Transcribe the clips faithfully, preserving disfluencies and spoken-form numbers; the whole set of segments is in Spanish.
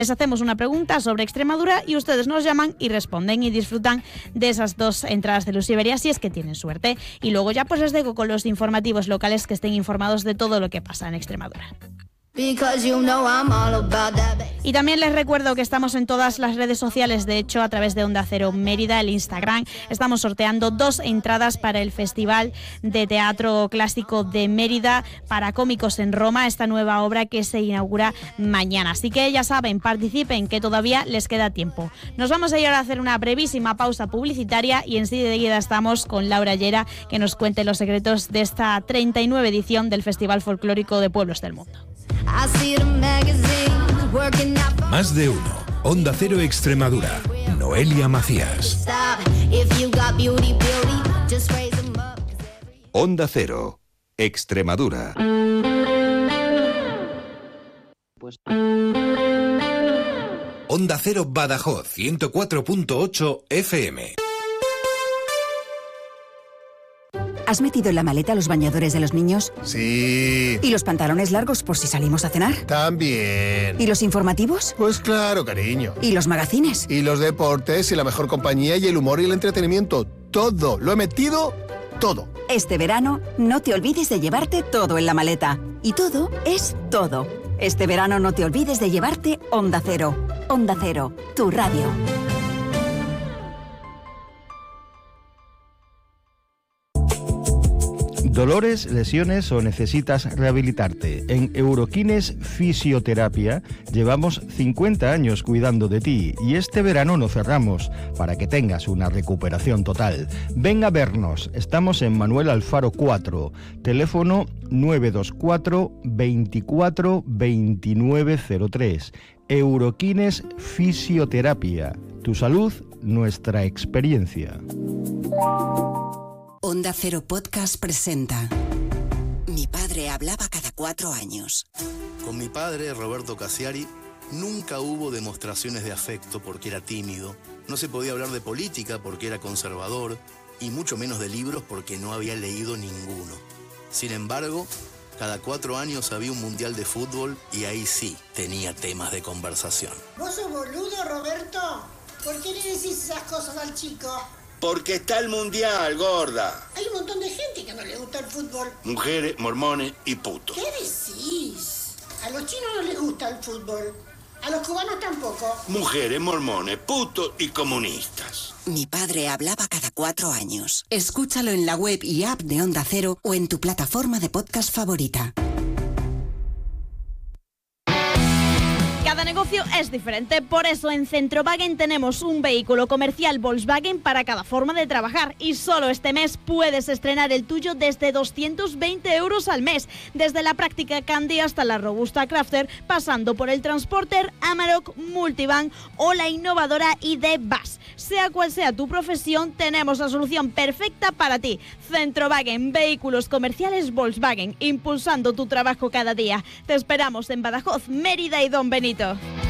Les hacemos una pregunta sobre Extremadura y ustedes nos llaman y responden y disfrutan de esas dos entradas de Luz Iberia si es que tienen suerte. Y luego ya pues les dejo con los informativos locales que estén informados de todo lo que pasa en Extremadura. Y también les recuerdo que estamos en todas las redes sociales, de hecho a través de Onda Cero Mérida, el Instagram. Estamos sorteando dos entradas para el Festival de Teatro Clásico de Mérida para Cómicos en Roma, esta nueva obra que se inaugura mañana. Así que ya saben, participen, que todavía les queda tiempo. Nos vamos a ir a hacer una brevísima pausa publicitaria y enseguida estamos con Laura Llera, que nos cuente los secretos de esta treinta y nueva edición del Festival Folclórico de Pueblos del Mundo. Más de uno. Onda Cero Extremadura. Noelia Macías. Onda Cero Extremadura. Pues... Onda Cero Badajoz ciento cuatro punto ocho F M. ¿Has metido en la maleta los bañadores de los niños? Sí. ¿Y los pantalones largos por si salimos a cenar? También. ¿Y los informativos? Pues claro, cariño. ¿Y los magazines? Y los deportes y la mejor compañía y el humor y el entretenimiento. Todo. Lo he metido todo. Este verano no te olvides de llevarte todo en la maleta. Y todo es todo. Este verano no te olvides de llevarte Onda Cero. Onda Cero, tu radio. ¿Dolores, lesiones o necesitas rehabilitarte? En Euroquines Fisioterapia llevamos cincuenta años cuidando de ti y este verano no cerramos para que tengas una recuperación total. Ven a vernos, estamos en Manuel Alfaro cuatro, teléfono nueve dos cuatro, veinticuatro, veintinueve cero tres. Euroquines Fisioterapia, tu salud, nuestra experiencia. Onda Cero Podcast presenta Mi padre hablaba cada cuatro años. Con mi padre, Roberto Cassiari, nunca hubo demostraciones de afecto porque era tímido, no se podía hablar de política porque era conservador y mucho menos de libros porque no había leído ninguno. Sin embargo, cada cuatro años había un mundial de fútbol y ahí sí tenía temas de conversación. ¿Vos sos boludo, Roberto? ¿Por qué le decís esas cosas al chico? Porque está el mundial, gorda. Hay un montón de gente que no le gusta el fútbol. Mujeres, mormones y putos. ¿Qué decís? A los chinos no les gusta el fútbol. A los cubanos tampoco. Mujeres, mormones, putos y comunistas. Mi padre hablaba cada cuatro años. Escúchalo en la web y app de Onda Cero o en tu plataforma de podcast favorita. Cada negocio es diferente, por eso en Centrowagen tenemos un vehículo comercial Volkswagen para cada forma de trabajar y solo este mes puedes estrenar el tuyo desde doscientos veinte euros al mes, desde la práctica Candy hasta la robusta Crafter, pasando por el Transporter, Amarok, Multivan o la innovadora I D Bus. Sea cual sea tu profesión, tenemos la solución perfecta para ti. Centrowagen, vehículos comerciales Volkswagen, impulsando tu trabajo cada día. Te esperamos en Badajoz, Mérida y Don Benito.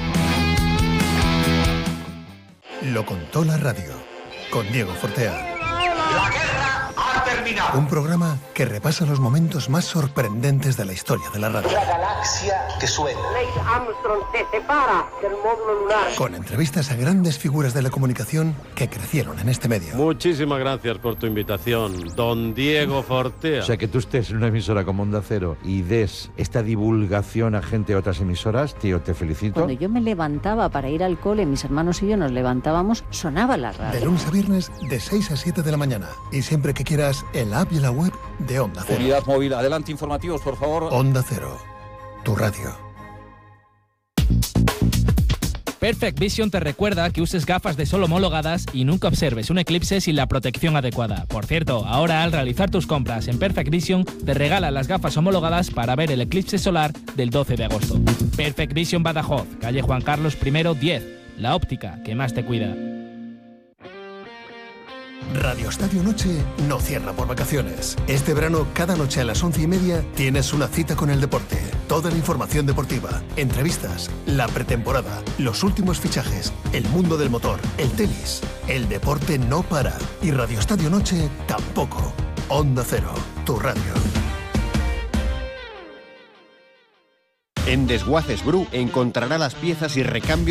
Lo contó la radio, con Diego Fortea. La guerra ha terminado. Un programa que repasa los momentos más sorprendentes de la historia de la radio. La galaxia que suena. Neil Armstrong se separa del módulo lunar. Con entrevistas a grandes figuras de la comunicación que crecieron en este medio. Muchísimas gracias por tu invitación, don Diego Fortea. O sea, que tú estés en una emisora como Onda Cero y des esta divulgación a gente de otras emisoras, tío, te felicito. Cuando yo me levantaba para ir al cole, mis hermanos y yo nos levantábamos, sonaba la radio. De lunes a viernes, de seis a siete de la mañana. Y siempre que quieras, en la app y en la web de Onda Cero. Unidad móvil, adelante, informativos, por favor. Onda Cero, tu radio. Perfect Vision te recuerda que uses gafas de sol homologadas y nunca observes un eclipse sin la protección adecuada. Por cierto, ahora al realizar tus compras en Perfect Vision te regalan las gafas homologadas para ver el eclipse solar del doce de agosto. Perfect Vision Badajoz, calle Juan Carlos primero diez, la óptica que más te cuida. Radio Estadio Noche no cierra por vacaciones. Este verano, cada noche a las once y media, tienes una cita con el deporte. Toda la información deportiva, entrevistas, la pretemporada, los últimos fichajes, el mundo del motor, el tenis. El deporte no para. Y Radio Estadio Noche tampoco. Onda Cero, tu radio. En Desguaces Bru encontrará las piezas y recambios